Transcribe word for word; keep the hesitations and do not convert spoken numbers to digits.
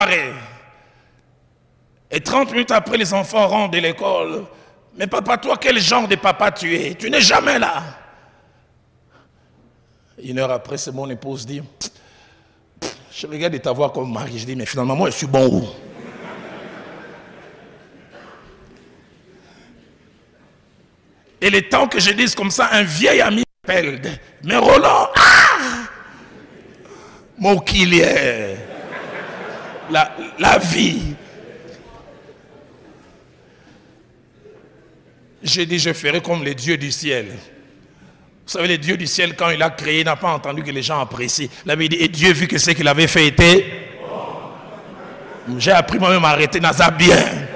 Et trente minutes après, les enfants rentrent de l'école. Mais papa, toi, quel genre de papa tu es? Tu n'es jamais là. Une heure après, c'est mon épouse dit, je regarde de t'avoir comme mari. Je dis, mais finalement, moi, je suis bon où? Et le temps que je dise comme ça, un vieil ami m'appelle. Mais Roland, ah! Mon qu'il est. La, la vie. J'ai dit, je ferai comme les dieux du ciel. Vous savez, les dieux du ciel, quand il a créé, il n'a pas entendu que les gens apprécient. Il avait dit, et Dieu, vu que ce qu'il avait fait était... J'ai appris moi-même à arrêter, n'a pas bien.